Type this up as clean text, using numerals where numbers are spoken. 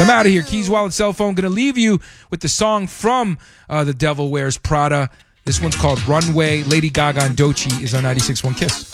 I'm out of here. Keys, Wallet, Cell Phone. Going to leave you with the song from The Devil Wears Prada. This one's called Runway. Lady Gaga and Doechii is on 96.1 Kiss.